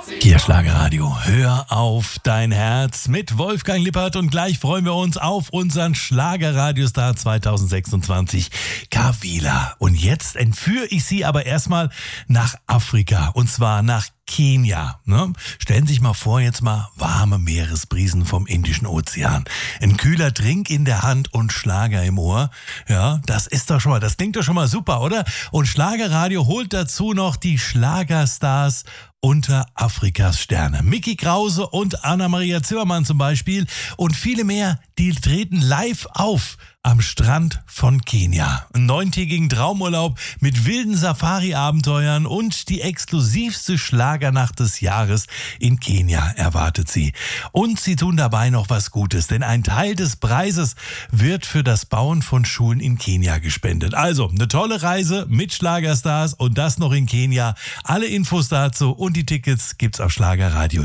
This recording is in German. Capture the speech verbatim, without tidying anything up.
Hier Schlagerradio, hör auf dein Herz mit Wolfgang Lippert und gleich freuen wir uns auf unseren Schlagerradiostar zwanzig sechsundzwanzig, Kawila. Und jetzt entführe ich Sie aber erstmal nach Afrika und zwar nach Kenia. Ne? Stellen Sie sich mal vor, jetzt mal warme Meeresbrisen vom Indischen Ozean. Ein kühler Drink in der Hand und Schlager im Ohr. Ja, das ist doch schon mal, das klingt doch schon mal super, oder? Und Schlagerradio holt dazu noch die Schlagerstars unter Afrikas Sterne. Micky Krause und Anna-Maria Zimmermann zum Beispiel und viele mehr, die treten live auf am Strand von Kenia. Einen neuntägigen Traumurlaub mit wilden Safari-Abenteuern und die exklusivste Schlagernacht des Jahres in Kenia erwartet sie. Und sie tun dabei noch was Gutes, denn ein Teil des Preises wird für das Bauen von Schulen in Kenia gespendet. Also eine tolle Reise mit Schlagerstars und das noch in Kenia. Alle Infos dazu und die Tickets gibt's auf schlagerradio.